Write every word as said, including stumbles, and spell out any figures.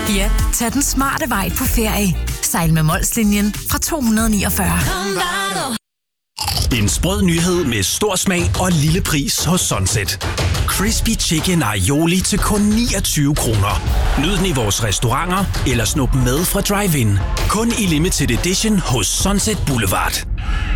Ja, tag den smarte vej på ferie. Sejl med Molslinjen fra to hundrede niogfyrre. En sprød nyhed med stor smag og lille pris hos Sunset. Crispy Chicken Aioli til kun niogtyve kroner. Nyd den i vores restauranter eller snup med fra drive-in. Kun i limited edition hos Sunset Boulevard.